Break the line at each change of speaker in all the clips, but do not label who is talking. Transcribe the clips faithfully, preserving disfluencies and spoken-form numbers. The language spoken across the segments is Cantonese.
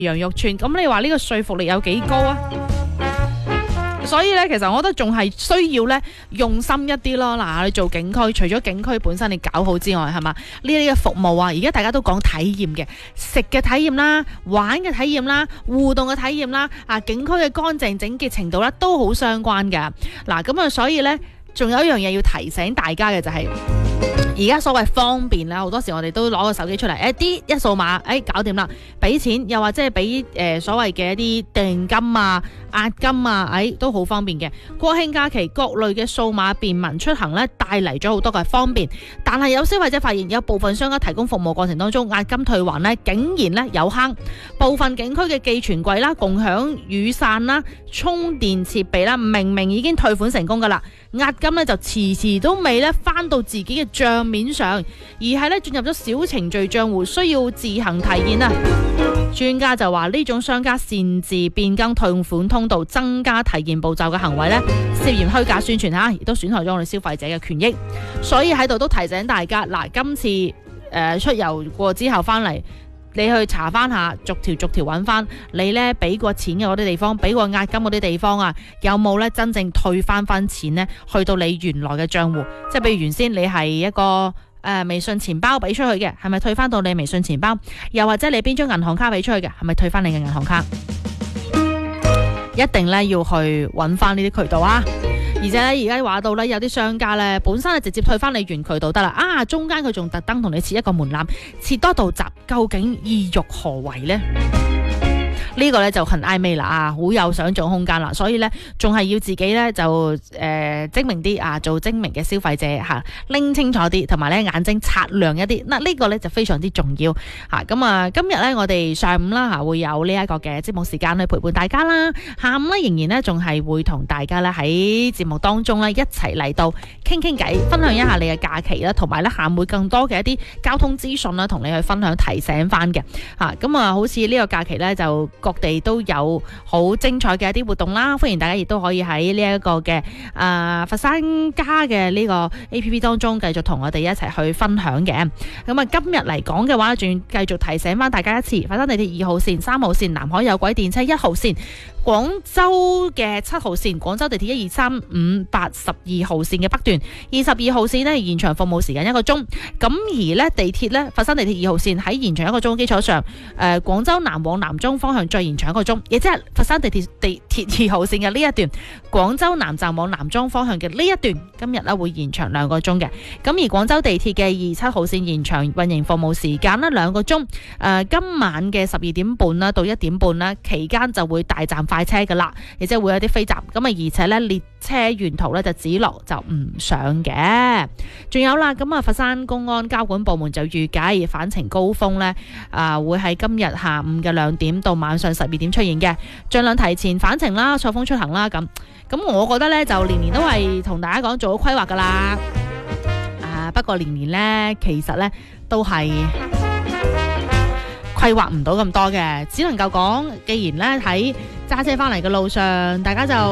羊肉串，咁你話呢個說服力有幾高啊？所以咧，其實我覺得仲係需要咧用心一啲咯。嗱，你做景區，除咗景區本身你搞好之外，係嘛？呢啲嘅服務啊，而家大家都講體驗嘅，食嘅體驗啦，玩嘅體驗啦，互動嘅體驗啦，啊，景區嘅乾淨整潔程度啦，都好相關㗎。嗱，咁啊，所以咧，仲有一樣嘢要提醒大家嘅就係、是。而家所謂方便啦，好多時我哋都攞個手機出嚟，誒啲一掃碼，誒、哎、搞掂啦，俾錢，又或者係俾誒所謂嘅一啲定金啊、押金啊，誒、哎、都好方便嘅。國慶假期各類嘅數碼便民出行咧，帶嚟咗好多嘅方便，但係有消費者發現有部分商家提供服務過程當中，押金退還咧竟然咧有坑，部分景區嘅寄存櫃啦、共享雨傘啦、充電設備啦，明明已經退款成功噶啦，押金咧就遲遲都未咧翻到自己嘅帳面上，而係咧進入咗小程序賬戶，需要自行提現啊！專家就話呢種商家擅自變更退款通道、增加提現步驟嘅行為咧，涉嫌虛假宣傳嚇，亦都損害咗我哋消費者嘅權益。所以喺度都提醒大家，嗱，今次誒、呃、出遊過之後翻嚟，你去查翻下，逐條逐條揾翻你咧俾過錢嘅嗰啲地方，俾過押金嗰啲地方啊，有冇咧真正退翻翻錢呢？去到你原來嘅賬戶？即係譬如原先你係一個誒、呃、微信錢包俾出去嘅，係咪退翻到你微信錢包？又或者你邊張銀行卡俾出去嘅，係咪退翻你嘅銀行卡？一定咧要去揾翻呢啲渠道啊！而且咧，而家話到咧，有啲商家咧，本身係直接退翻你原渠道得啦，啊，中間佢仲特登同你設一個門檻，設多道閘，究竟意欲何為呢？呢個咧就很曖昧啦，啊，好有想象空間啦，所以咧仲係要自己咧就誒、呃、精明啲啊，做精明嘅消費者吓，拎、啊、清楚啲，同埋咧眼睛擦亮一啲。嗱、啊，呢、這個咧就非常之重要吓。咁啊，今日咧我哋上午啦吓、啊、會有呢一個嘅節目時間去陪伴大家啦，下午咧仍然咧仲係會同大家咧喺節目當中咧一齊嚟到傾傾偈，分享一下你嘅假期啦，同埋咧下午會更多嘅一啲交通資訊啦，同你去分享提醒翻嘅吓。咁啊，好似呢個假期咧就。各地都有好精彩嘅一啲活動啦，歡迎大家亦都可以喺呢一個嘅啊、呃、佛山家嘅呢個 A P P 當中繼續同我哋一齊去分享嘅。咁啊，今日嚟講嘅話，仲要繼續提醒翻大家一次，佛山地鐵二號線、三號線、南海有軌電車一號線、廣州嘅七號線、廣州地鐵一二三五八十二號線嘅北段、二十二號線呢延長服務時間一個鐘。咁而呢地鐵呢，佛山地鐵二號線喺延長一個鐘基礎上，誒、呃、廣州南往南中方向再延長一個鐘，亦即係佛山地鐵地鐵二號線嘅呢一段，廣州南站往南莊方向嘅呢一段，今日咧會延長兩個鐘嘅。咁而廣州地鐵嘅二七號線延長運營服務時間咧兩個鐘，誒、呃、今晚嘅十二點半啦到一點半啦期間就會大站快車噶啦，亦即係會有啲飛站。咁啊而且咧列車沿途咧就只落就唔上嘅。仲有啦，咁啊佛山公安交管部門就預計返程高峰咧啊、呃、會喺今日下午嘅兩點到晚上十二點出現嘅，盡量提前返程啦，錯峰出行啦。咁咁我覺得咧就年年都係同大家講做好規劃噶啦。啊不過年年咧其實咧都係規劃唔到咁多嘅，只能夠講既然咧喺揸車翻嚟嘅路上，大家就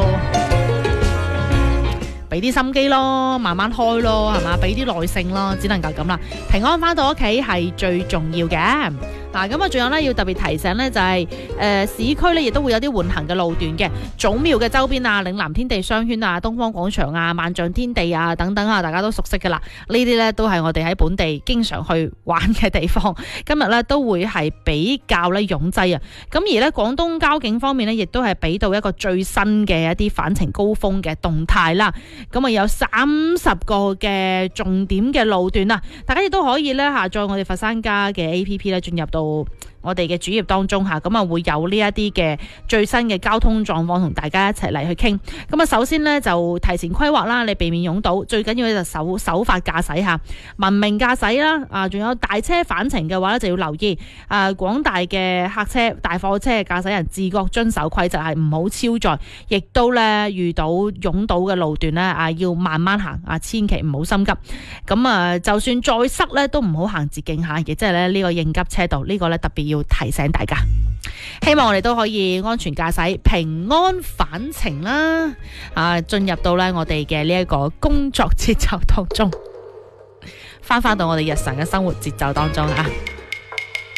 俾啲心機咯，慢慢開咯，係嘛？俾啲耐性咯，只能夠咁啦。平安翻到屋企係最重要嘅。嗱，咁啊，仲有咧要特別提醒咧，就係、是、誒、呃、市區咧，亦都會有啲緩行嘅路段嘅，祖廟嘅周邊啊，嶺南天地商圈啊，東方廣場啊，萬象天地啊等等啊，大家都熟悉噶啦。呢啲咧都係我哋喺本地經常去玩嘅地方。今日咧都會係比較咧擁擠啊。咁而咧廣東交警方面咧，亦都係俾到一個最新嘅一啲返程高峰嘅動態啦。咁啊有三十個嘅重點嘅路段啊，大家亦都可以咧下載我哋佛山家嘅 A P P 咧進入到我哋嘅主頁當中吓，咁啊會有呢一啲嘅最新嘅交通狀況同大家一齊嚟去傾。咁啊首先呢，就提前規劃啦，你避免擁堵，最緊要咧就守守法駕駛吓，文明駕駛啦。啊，仲有大車返程嘅話咧就要留意啊，廣大嘅客車、大貨車嘅駕駛人自覺遵守規則，係唔好超載，亦都咧遇到擁堵嘅路段咧啊要慢慢行啊，千祈唔好心急。咁啊就算再塞咧都唔好行捷徑下，亦即係咧呢個應急車道，呢個咧特別要提醒大家，希望我哋都可以安全駕駛，平安返程啦！啊，進入到咧我哋嘅呢一個工作節奏當中，翻返到我哋日常嘅生活節奏當中啊！